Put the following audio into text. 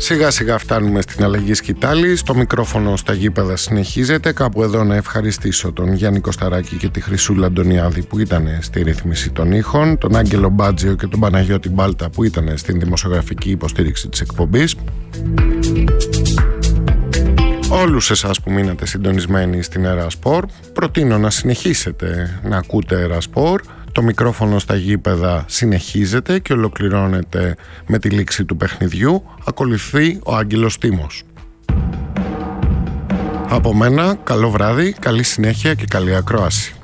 Σιγά σιγά φτάνουμε στην αλλαγή σκητάλης. Το μικρόφωνο στα γήπεδα συνεχίζεται. Κάπου εδώ να ευχαριστήσω τον Γιάννη Κωσταράκη και τη Χρυσούλα Αντωνιάδη που ήταν στη ρύθμιση των ήχων, τον Άγγελο Μπάτζιο και τον Παναγιώτη Μπάλτα που ήταν στην δημοσιογραφική υποστήριξη της εκπομπής. Όλους εσάς που μείνατε συντονισμένοι στην Ερασπορ, προτείνω να συνεχίσετε να ακούτε Ερασπορ. Το μικρόφωνο στα γήπεδα συνεχίζεται και ολοκληρώνεται με τη λήξη του παιχνιδιού. Ακολουθεί ο Άγγελος Τίμος. Από μένα, καλό βράδυ, καλή συνέχεια και καλή ακρόαση.